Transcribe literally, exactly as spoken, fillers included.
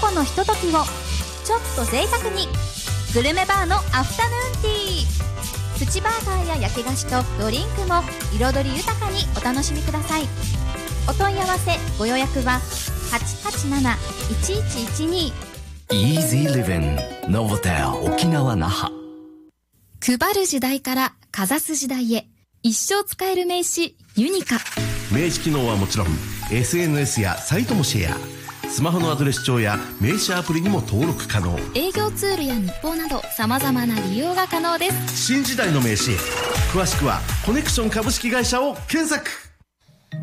後のひとときをちょっと贅沢にグルメバーのアフタヌーンティー。プチバーガーや焼き菓子とドリンクも彩り豊かにお楽しみください。お問い合わせご予約ははちはちなな いちいちいちに。 Easy Living Novotel 沖縄那覇。 配る時代からかざす時代へ、一生使える名刺ユニカ。 名刺機能はもちろん エスエヌエス やサイトもシェア、スマホのアドレス帳や名刺アプリにも登録可能。 営業ツールや日報など様々な利用が可能です。 新時代の名刺、詳しくはコネクション株式会社を検索。